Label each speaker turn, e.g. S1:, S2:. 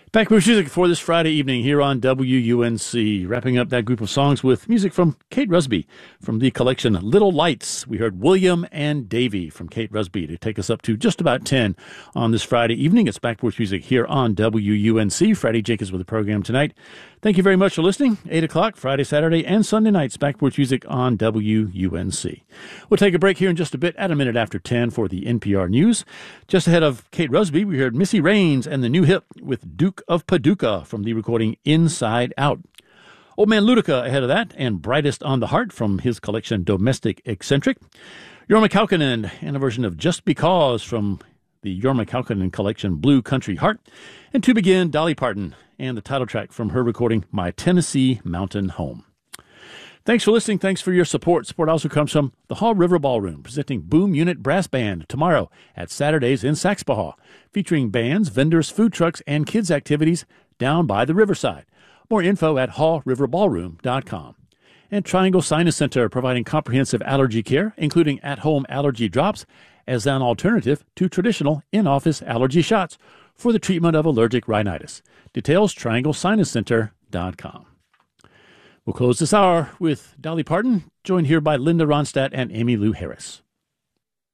S1: Back with music for this Friday evening here on WUNC. Wrapping up that group of songs with music from Kate Rusby from the collection Little Lights. We heard William and Davy from Kate Rusby to take us up to just about 10 on this Friday evening. It's Backporch Music here on WUNC. Freddie Jenkins with the program tonight. Thank you very much for listening. 8 o'clock, Friday, Saturday, and Sunday nights, Backporch Music on WUNC. We'll take a break here in just a bit at a minute after 10 for the NPR News. Just ahead of Kate Rusby, we heard Missy Raines and the new hit with Duke of Paducah from the recording Inside Out. Old Man Ludica ahead of that, and Brightest on the Heart from his collection Domestic Eccentric. Jorma Kaukonen and a version of Just Because from the Jorma Kaukonen collection Blue Country Heart. And to begin, Dolly Parton and the title track from her recording My Tennessee Mountain Home. Thanks for listening. Thanks for your support. Support also comes from the Haw River Ballroom, presenting Boom Unit Brass Band tomorrow at Saturdays in Saxbahaw, featuring bands, vendors, food trucks, and kids' activities down by the riverside. More info at hawriverballroom.com. And Triangle Sinus Center, providing comprehensive allergy care, including at-home allergy drops, as an alternative to traditional in-office allergy shots for the treatment of allergic rhinitis. Details, trianglesinuscenter.com. We'll close this hour with Dolly Parton, joined here by Linda Ronstadt and Emmylou Harris.